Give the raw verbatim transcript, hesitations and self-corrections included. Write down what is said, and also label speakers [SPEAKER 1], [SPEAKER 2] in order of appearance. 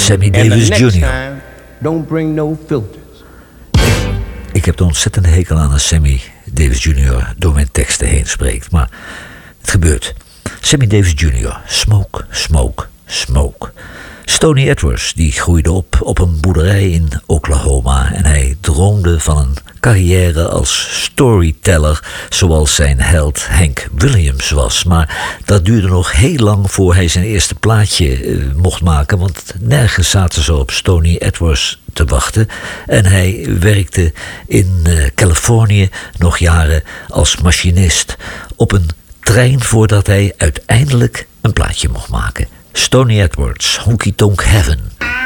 [SPEAKER 1] Sammy
[SPEAKER 2] And the
[SPEAKER 1] Davis
[SPEAKER 2] next
[SPEAKER 1] junior
[SPEAKER 2] time, don't bring no filters.
[SPEAKER 1] Ik heb de ontzettende hekel aan als Sammy Davis junior door mijn teksten heen spreekt. Maar het gebeurt. Sammy Davis junior Smoke, smoke, smoke. Stoney Edwards die groeide op op een boerderij in Oklahoma en hij droomde van een carrière als storyteller zoals zijn held Hank Williams was. Maar dat duurde nog heel lang voor hij zijn eerste plaatje uh, mocht maken, want nergens zaten ze op Stoney Edwards te wachten. En hij werkte in uh, Californië nog jaren als machinist op een trein voordat hij uiteindelijk een plaatje mocht maken. Stoney Edwards, Honky Tonk Heaven.